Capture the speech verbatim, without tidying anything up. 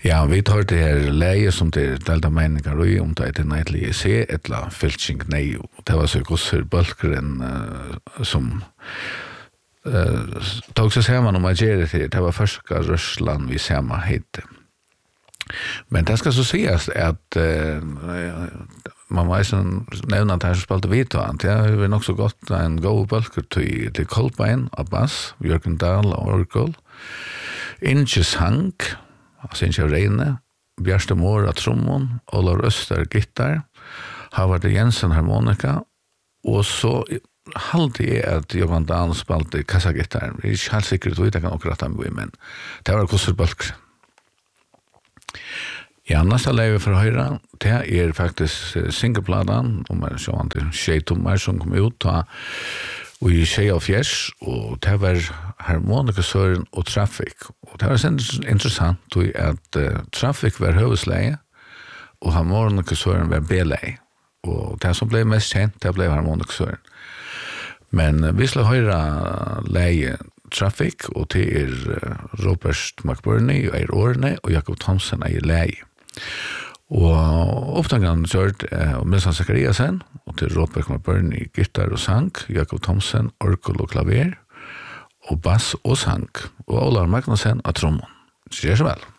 Ja, vi tar det här läge som det är delta meningar och om det är nöjligt att se ett la filching nej. Det var så gosser bulkren uh, som uh, tog sig samman om att göra det. Det var första Ryssland vi samma hette. Men det ska så sägas att uh, man var så nämna att här spelade vi då att jag har nog så gott en go bulker till till Kolbein, Abbas, Jörgen Dahl och Orgel. Inches Hank alltså inte Reine, Bjørste Mora trommon, Olar Öster gitarr, Havard Jensen harmonika, och så halde jag att Johan Dan spalte kassagitarr. Det är inte helt säkert att jag kan åka rätta med, men det var kosselbalk. Ja, nästa läge för höra, det är faktiskt singlepladan, om man så inte tjejtommar som kom ut, och i tjej av fjärs, och det var harmonikasören och trafik. Och det var så intressant att uh, trafik var huvudläge och harmonikasören var B-läge. Och det som blev mest känt, det blev harmonikasören. Men uh, vi skulle höra läge trafik, och det är uh, Robert McBurney och Eir Orne och Jakob Thomsen är i läge. Och upptagaren kört uh, Milsan Zachariasen, och till Robert McBurney gitarr och sang, Jakob Thomsen orgel och klaver, och bass och sang, och Olar Magnussen av trommon. Så det är så väl.